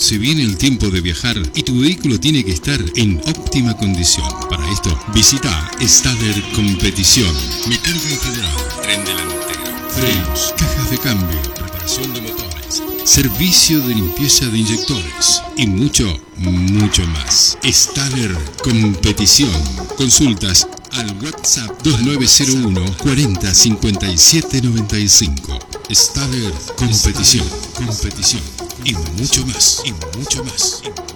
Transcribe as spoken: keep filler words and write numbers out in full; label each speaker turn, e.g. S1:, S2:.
S1: Se viene el tiempo de viajar y tu vehículo tiene que estar en óptima condición. Para esto, visita Stadler Competición. Mecánica en general, tren delantero, frenos, cajas de cambio, reparación de motores, servicio de limpieza de inyectores y mucho, mucho más. Stadler Competición. Consultas al WhatsApp dos nueve cero uno cuarenta cincuenta y siete noventa y cinco. Stadler Competición, competición y mucho más, y mucho más.